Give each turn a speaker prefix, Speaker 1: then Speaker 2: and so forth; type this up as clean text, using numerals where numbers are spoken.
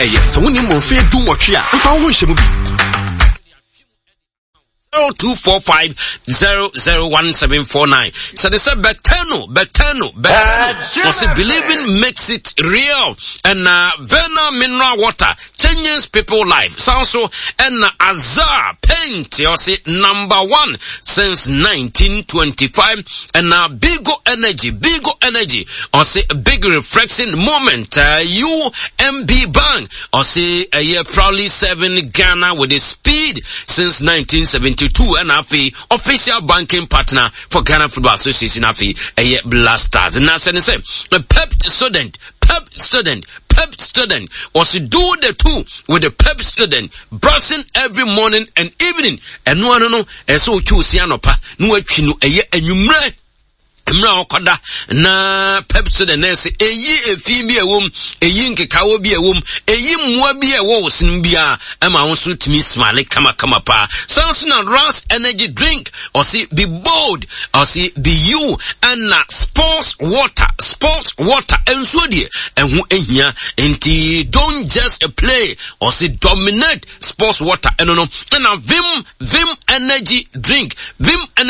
Speaker 1: So when you move fear do what you are, if I wish you
Speaker 2: 0245001749. So they said Betano. Was it believing makes it real. And Vena mineral water changes people's life. So also and Azar paint you see #1 since 1925. And Bigo Energy or say big reflection moment. UMB Bank or say a year proudly serving Ghana with a speed since 1972. And Afi official banking partner for Ghana Football Association Afi Blasters. And now say a PEP student was to do the two with the PEP student brushing every morning and evening. And no so choose yanopa no chinu enyumre Mra okoda na PEP student nurse eyi efi bi ewom eyi nkekawo bi ewom eyi mmoa bi ewo osin bia ema wonso timi smile kama pa Samsung Ras energy drink or see be bold or see be you and sports water enso die enhu ehia enti don't just play or see dominate sports water eno no na Vim energy drink